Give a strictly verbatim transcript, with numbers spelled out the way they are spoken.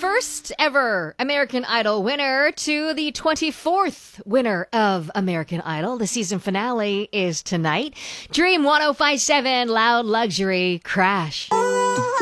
first ever American Idol winner to the twenty-fourth winner of American Idol. The season finale is tonight. Dream one oh five point seven Loud Luxury Crash.